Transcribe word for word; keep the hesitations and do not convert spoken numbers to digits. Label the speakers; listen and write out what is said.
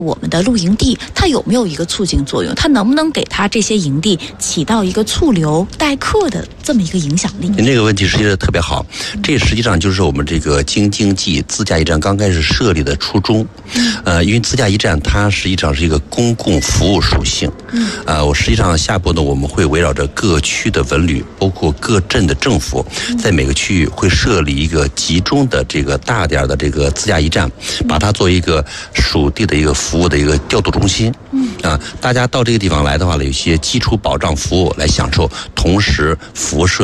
Speaker 1: 我们的露营地它有没有一个促进作用？它能不能给它这些营地起到一个促流待客的这么一个影响力？
Speaker 2: 您这个问题实际上特别好，这实际上就是我们这个京津冀自驾驿站刚开始设立的初衷。呃，因为自驾驿站它实际上是一个公共服务属性。呃，我实际上下步呢，我们会围绕着各区的文旅，包括各镇的政府，在每个区域会设立一个集中的这个大点的这个自驾驿站，把它作为一个属地的一个服务的一个调度中心。啊，大家到这个地方来的话呢，有些基础保障服务来享受，同时辐射